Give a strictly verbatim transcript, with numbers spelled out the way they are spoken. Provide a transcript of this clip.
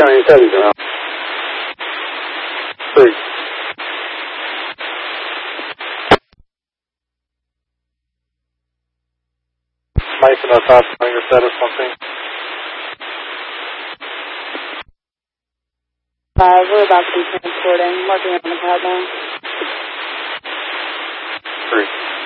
County Intelligence. Three. Mike in our top, your status, one thing. Uh, we're about to be transporting. Working on the pad now. Three.